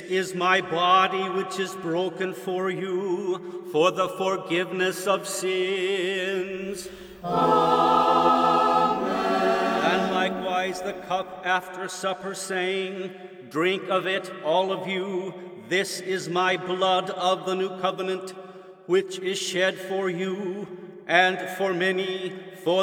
is my body which is broken for you, for the forgiveness of sins. Amen. And likewise the cup after supper, saying, Drink of it, all of you. This is my blood of the new covenant, which is shed for you and for many for